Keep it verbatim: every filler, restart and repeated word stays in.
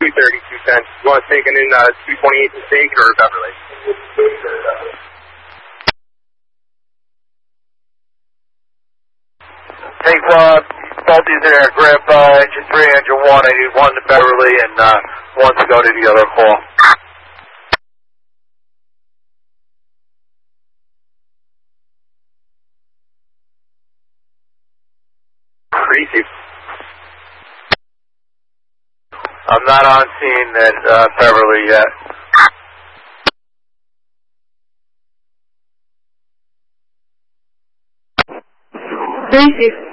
two thirty, two ten. You want to take it in uh, two twenty-eight to Stake or Beverly? Take one, both these in there, grab uh, engine three, engine one. I need one to Beverly and uh, one to go to the other call. Crazy. I'm not on scene at uh, Beverly yet. Three six.